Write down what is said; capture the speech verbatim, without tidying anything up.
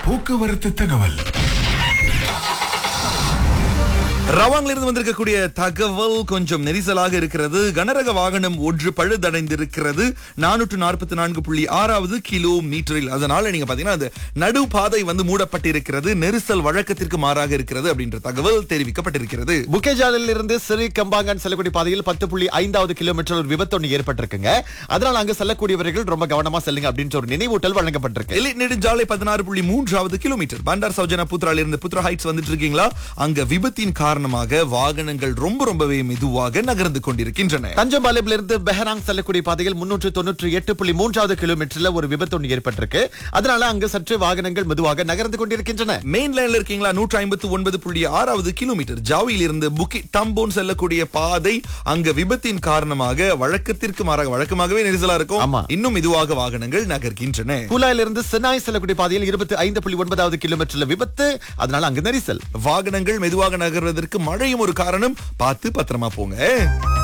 போக்குவரத்து தகவல். ரவாங்ல இருந்து வந்திருக்கக்கூடிய தகவல் கொஞ்சம் நெரிசலாக இருக்கிறது. கனரக வாகனம் ஒன்று பழுதடைந்திருக்கிறது நானூற்று நாற்பத்தி நான்கு புள்ளி ஆறாவது கிலோமீட்டரில். அதனால நீங்க பாத்தீங்கன்னா அந்த நடுபாதை வந்து மூடப்பட்டிருக்கிறது, நெரிசல் வழக்கத்திற்கு மாறாக இருக்கிறது அப்படின்ற தகவல் தெரிவிக்கப்பட்டிருக்கிறது. புக்கேஜாலில் இருந்து சிறு கம்பாங்கன் செல்லக்கூடிய பாதையில் பத்து புள்ளி ஐந்தாவது கிலோமீட்டர் ஒரு விபத்து ஒன்று ஏற்பட்டிருக்குங்க. அதனால அங்க செல்லக்கூடியவர்கள் ரொம்ப கவனமா செல்லுங்க அப்படின்ற ஒரு நினைவூட்டல் வழங்கப்பட்டிருக்கு. எலிட் நெடுஞ்சாலை பதினாறு புள்ளி மூன்றாவது கிலோமீட்டர் பண்டார் சௌஜனா புத்ரால இருந்து புத்ரா ஹைட்ஸ் வந்துட்டு இருக்கீங்களா? அங்க விபத்தின் காரணமாக வாகனங்கள் ரொம்ப ரொம்பவே மெதுவாக நகர்ந்து கொண்டிருக்கின்றன. தஞ்சம்பாளையம்ல இருந்து பெஹராங் செல்லக்கூடிய பாதையில் முன்னூற்று தொன்னூற்றி எட்டு புள்ளி மூன்றாவது கிலோமீட்டர்ல ஒரு விபத்து ஒன்று ஏற்பட்டிருக்கு. அதனால அங்க சற்று வாகனங்கள் மெதுவாக நகர்ந்து கொண்டிருக்கின்றன. மெயின் லைன்ல இருக்கீங்களா? நூற்றி ஐம்பத்தி ஒன்பது புள்ளி ஆறாவது கிலோமீட்டர் ஜாவியில் இருந்து புக்கி டம்போன் செல்லக்கூடிய பாதை அங்க விபத்தின் காரணமாக வழக்கத்திற்கு மாறாக வழக்கமாகவே நெரிசலா இருக்கும். ஆமா. இன்னும் மெதுவாக வாகனங்கள் நகர்கின்றன. குலாயில இருந்து சென்னாய் செல்லக்கூடிய பாதையில் இருபத்தி ஐந்து புள்ளி ஒன்பதாவது கிலோமீட்டர்ல விபத்து. அதனால அங்க நெரிசல். வாகனங்கள் மெதுவாக நகர்வதற்கு மழையும் ஒரு காரணம். பார்த்து பத்திரமா போங்க.